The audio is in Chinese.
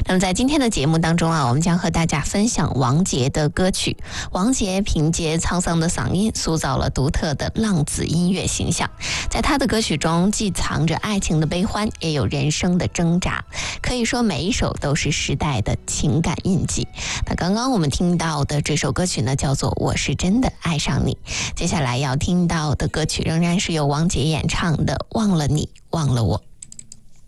那么在今天的节目当中啊，我们将和大家分享王杰的歌曲。王杰凭借沧桑的嗓音塑造了独特的浪子音乐形象，在他的歌曲中既藏着爱情的悲欢，也有人生的挣扎，可以说每一首都是时代的情感印记。那刚刚我们听到的这首歌曲呢，叫做《我是真的爱上你》。接下来要听到的歌曲仍然是由王杰演唱的《忘了你忘了我》。